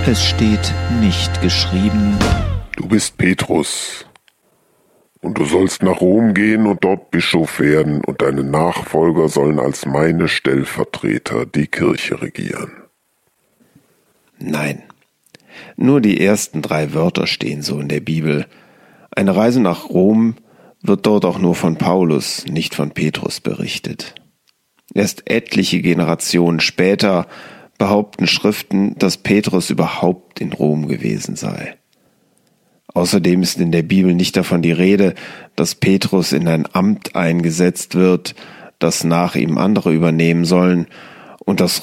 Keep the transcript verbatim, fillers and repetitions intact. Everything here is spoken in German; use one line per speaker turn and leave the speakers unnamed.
Es steht nicht geschrieben:
Du bist Petrus, und du sollst nach Rom gehen und dort Bischof werden, und deine Nachfolger sollen als meine Stellvertreter die Kirche regieren.
Nein, nur die ersten drei Wörter stehen so in der Bibel. Eine Reise nach Rom wird dort auch nur von Paulus, nicht von Petrus berichtet. Erst etliche Generationen später behaupten Schriften, dass Petrus überhaupt in Rom gewesen sei. Außerdem ist in der Bibel nicht davon die Rede, dass Petrus in ein Amt eingesetzt wird, das nach ihm andere übernehmen sollen und dass